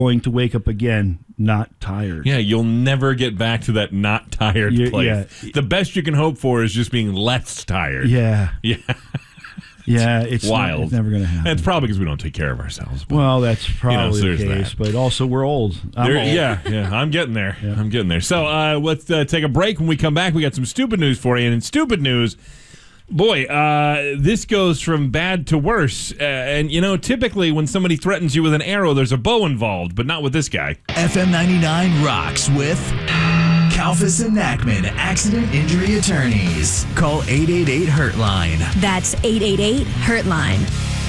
going to wake up again not tired. Yeah, you'll never get back to that not tired place. Yeah. The best you can hope for is just being less tired. Yeah. Yeah. Yeah, it's wild. It's never going to happen. And it's probably because we don't take care of ourselves. But, well, that's probably so the case, that. but also we're old. I'm old. Yeah, I'm getting there. Yeah. I'm getting there. So let's take a break. When we come back, we got some stupid news for you. And in stupid news, boy, this goes from bad to worse. And, typically when somebody threatens you with an arrow, there's a bow involved, but not with this guy. FM 99 rocks with Kalfas and Nachman Accident Injury Attorneys. Call 888-HURT-LINE. That's 888-HURT-LINE.